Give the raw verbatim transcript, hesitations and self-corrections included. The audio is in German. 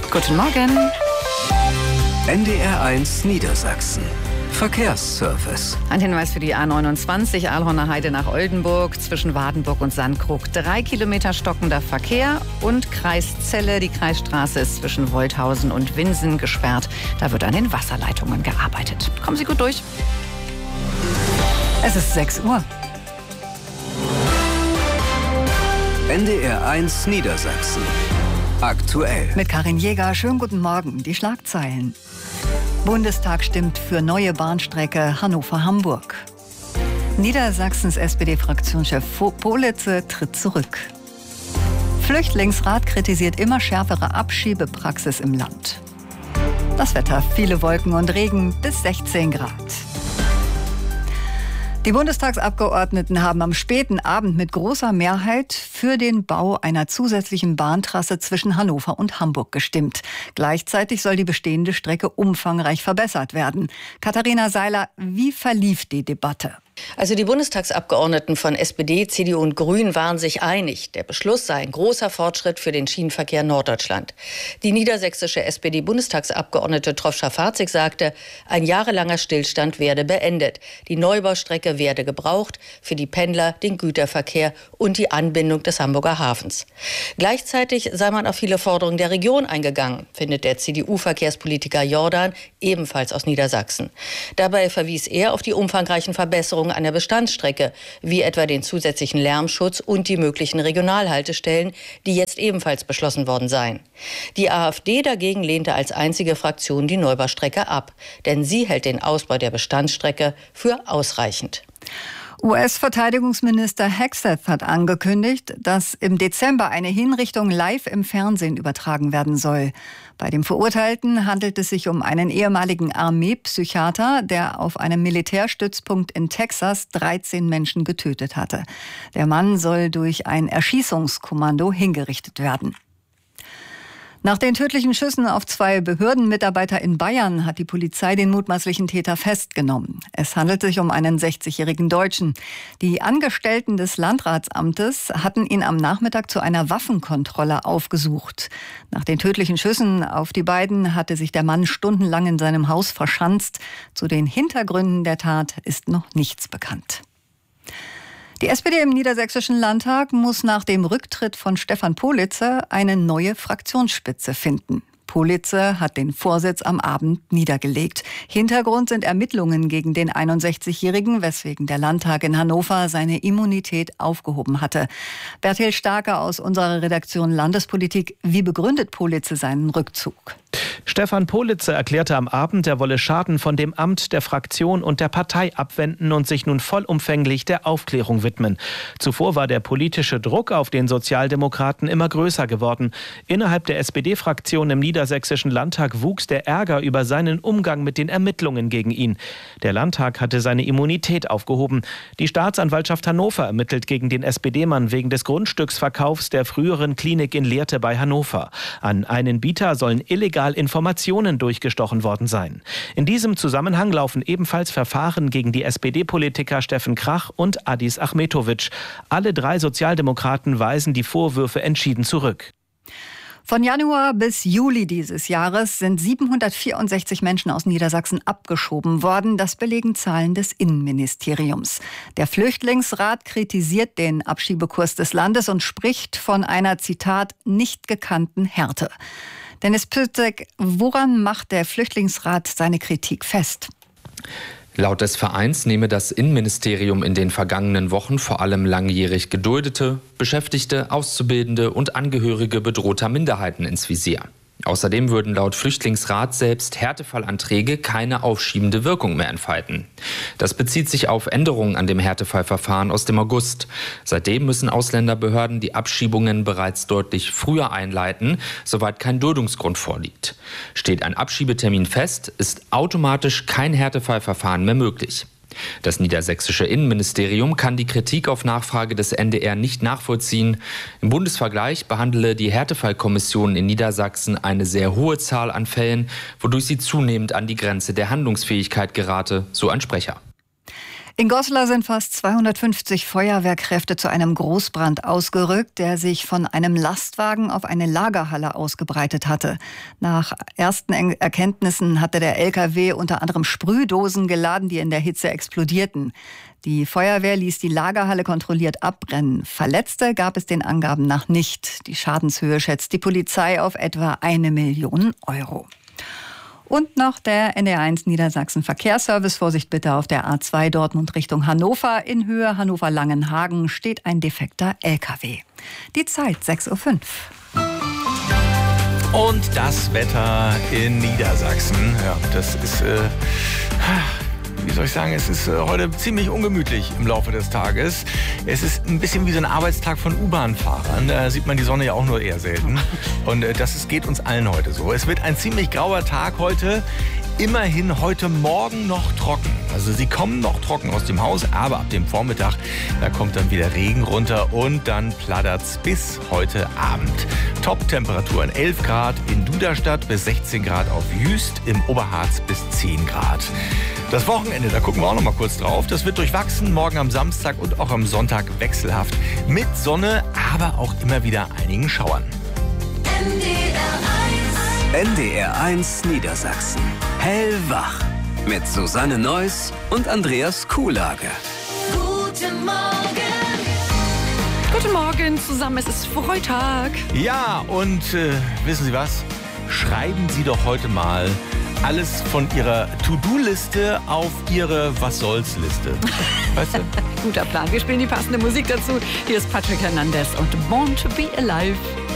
Guten Morgen. N D R eins Niedersachsen. Verkehrsservice. Ein Hinweis für die A neunundzwanzig Ahlhorner Heide nach Oldenburg zwischen Wadenburg und Sandkrug. Drei Kilometer stockender Verkehr und Kreis Celle. Die Kreisstraße ist zwischen Wolthausen und Winsen gesperrt. Da wird an den Wasserleitungen gearbeitet. Kommen Sie gut durch. Es ist sechs Uhr. N D R eins Niedersachsen. Aktuell. Mit Karin Jäger. Schönen guten Morgen. Die Schlagzeilen. Bundestag stimmt für neue Bahnstrecke Hannover-Hamburg. Niedersachsens S P D-Fraktionschef Politze tritt zurück. Flüchtlingsrat kritisiert immer schärfere Abschiebepraxis im Land. Das Wetter, viele Wolken und Regen bis sechzehn Grad. Die Bundestagsabgeordneten haben am späten Abend mit großer Mehrheit für den Bau einer zusätzlichen Bahntrasse zwischen Hannover und Hamburg gestimmt. Gleichzeitig soll die bestehende Strecke umfangreich verbessert werden. Katharina Seiler, wie verlief die Debatte? Also die Bundestagsabgeordneten von S P D, C D U und Grünen waren sich einig. Der Beschluss sei ein großer Fortschritt für den Schienenverkehr in Norddeutschland. Die niedersächsische S P D-Bundestagsabgeordnete Troschka-Farzig sagte, ein jahrelanger Stillstand werde beendet. Die Neubaustrecke werde gebraucht für die Pendler, den Güterverkehr und die Anbindung des Hamburger Hafens. Gleichzeitig sei man auf viele Forderungen der Region eingegangen, findet der C D U-Verkehrspolitiker Jordan, ebenfalls aus Niedersachsen. Dabei verwies er auf die umfangreichen Verbesserungen an der Bestandsstrecke, wie etwa den zusätzlichen Lärmschutz und die möglichen Regionalhaltestellen, die jetzt ebenfalls beschlossen worden seien. Die AfD dagegen lehnte als einzige Fraktion die Neubaustrecke ab, denn sie hält den Ausbau der Bestandsstrecke für ausreichend. U S-Verteidigungsminister Hegseth hat angekündigt, dass im Dezember eine Hinrichtung live im Fernsehen übertragen werden soll. Bei dem Verurteilten handelt es sich um einen ehemaligen Armeepsychiater, der auf einem Militärstützpunkt in Texas dreizehn Menschen getötet hatte. Der Mann soll durch ein Erschießungskommando hingerichtet werden. Nach den tödlichen Schüssen auf zwei Behördenmitarbeiter in Bayern hat die Polizei den mutmaßlichen Täter festgenommen. Es handelt sich um einen sechzigjährigen Deutschen. Die Angestellten des Landratsamtes hatten ihn am Nachmittag zu einer Waffenkontrolle aufgesucht. Nach den tödlichen Schüssen auf die beiden hatte sich der Mann stundenlang in seinem Haus verschanzt. Zu den Hintergründen der Tat ist noch nichts bekannt. Die S P D im Niedersächsischen Landtag muss nach dem Rücktritt von Stefan Politze eine neue Fraktionsspitze finden. Politze hat den Vorsitz am Abend niedergelegt. Hintergrund sind Ermittlungen gegen den einundsechzigjährigen, weswegen der Landtag in Hannover seine Immunität aufgehoben hatte. Bertil Starke aus unserer Redaktion Landespolitik. Wie begründet Politze seinen Rückzug? Stefan Politze erklärte am Abend, er wolle Schaden von dem Amt, der Fraktion und der Partei abwenden und sich nun vollumfänglich der Aufklärung widmen. Zuvor war der politische Druck auf den Sozialdemokraten immer größer geworden. Innerhalb der S P D-Fraktion im Niedersächsischen Landtag wuchs der Ärger über seinen Umgang mit den Ermittlungen gegen ihn. Der Landtag hatte seine Immunität aufgehoben. Die Staatsanwaltschaft Hannover ermittelt gegen den S P D-Mann wegen des Grundstücksverkaufs der früheren Klinik in Lehrte bei Hannover. An einen Bieter sollen illegal Informationen durchgestochen worden sein. In diesem Zusammenhang laufen ebenfalls Verfahren gegen die S P D-Politiker Steffen Krach und Adis Achmetovic. Alle drei Sozialdemokraten weisen die Vorwürfe entschieden zurück. Von Januar bis Juli dieses Jahres sind siebenhundertvierundsechzig Menschen aus Niedersachsen abgeschoben worden. Das belegen Zahlen des Innenministeriums. Der Flüchtlingsrat kritisiert den Abschiebekurs des Landes und spricht von einer, Zitat, nicht gekannten Härte. Dennis Pützek, woran macht der Flüchtlingsrat seine Kritik fest? Laut des Vereins nehme das Innenministerium in den vergangenen Wochen vor allem langjährig Geduldete, Beschäftigte, Auszubildende und Angehörige bedrohter Minderheiten ins Visier. Außerdem würden laut Flüchtlingsrat selbst Härtefallanträge keine aufschiebende Wirkung mehr entfalten. Das bezieht sich auf Änderungen an dem Härtefallverfahren aus dem August. Seitdem müssen Ausländerbehörden die Abschiebungen bereits deutlich früher einleiten, soweit kein Duldungsgrund vorliegt. Steht ein Abschiebetermin fest, ist automatisch kein Härtefallverfahren mehr möglich. Das niedersächsische Innenministerium kann die Kritik auf Nachfrage des N D R nicht nachvollziehen. Im Bundesvergleich behandele die Härtefallkommission in Niedersachsen eine sehr hohe Zahl an Fällen, wodurch sie zunehmend an die Grenze der Handlungsfähigkeit gerate, so ein Sprecher. In Goslar sind fast zweihundertfünfzig Feuerwehrkräfte zu einem Großbrand ausgerückt, der sich von einem Lastwagen auf eine Lagerhalle ausgebreitet hatte. Nach ersten Erkenntnissen hatte der L K W unter anderem Sprühdosen geladen, die in der Hitze explodierten. Die Feuerwehr ließ die Lagerhalle kontrolliert abbrennen. Verletzte gab es den Angaben nach nicht. Die Schadenshöhe schätzt die Polizei auf etwa eine Million Euro. Und noch der N D R eins Niedersachsen Verkehrsservice. Vorsicht bitte auf der A zwei Dortmund Richtung Hannover. In Höhe Hannover-Langenhagen steht ein defekter L K W. Die Zeit sechs Uhr fünf. Und das Wetter in Niedersachsen. Ja, das ist, äh, wie soll ich sagen, es ist äh, heute ziemlich ungemütlich im Laufe des Tages. Es ist ein bisschen wie so ein Arbeitstag von U-Bahn-Fahrern. Da sieht man die Sonne ja auch nur eher selten. Und äh, das ist, geht uns allen heute so. Es wird ein ziemlich grauer Tag heute. Immerhin heute Morgen noch trocken. Also sie kommen noch trocken aus dem Haus, aber ab dem Vormittag, da kommt dann wieder Regen runter und dann plattert's bis heute Abend. Top-Temperaturen elf Grad in Duderstadt bis sechzehn Grad auf Jüst, im Oberharz bis zehn Grad. Das Wochenende, da gucken wir auch noch mal kurz drauf. Das wird durchwachsen, morgen am Samstag und auch am Sonntag wechselhaft. Mit Sonne, aber auch immer wieder einigen Schauern. N D R eins Niedersachsen. Hellwach. Mit Susanne Neuss und Andreas Kuhlage. Guten Morgen. Guten Morgen zusammen, es ist Freitag. Ja, und äh, wissen Sie was? Schreiben Sie doch heute mal alles von Ihrer To-Do-Liste auf Ihre Was-soll's-Liste. Weißt du? Guter Plan. Wir spielen die passende Musik dazu. Hier ist Patrick Hernandez und Born to be Alive.